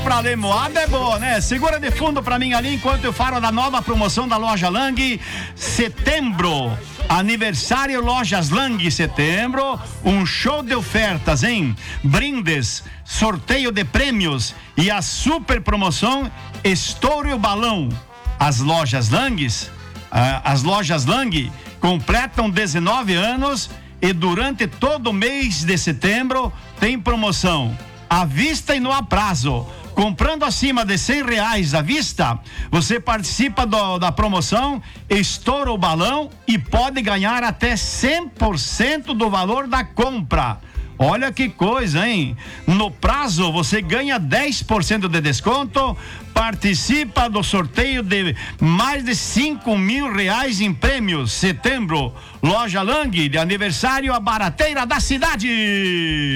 pra Lemoada é boa, né? Segura de fundo pra mim ali enquanto eu falo da nova promoção da Loja Lang. Setembro, aniversário Lojas Lang setembro. Um show de ofertas, hein? Brindes, sorteio de prêmios e a super promoção Estouro o Balão. As lojas Lang completam 19 anos e durante todo o mês de setembro tem promoção à vista e no aprazo. Comprando acima de R$100 à vista, você participa da promoção, estoura o balão e pode ganhar até 100% do valor da compra. Olha que coisa, hein? No prazo, você ganha 10% de desconto, participa do sorteio de mais de R$5.000 em prêmios. Setembro, Loja Lang, de aniversário, a barateira da cidade.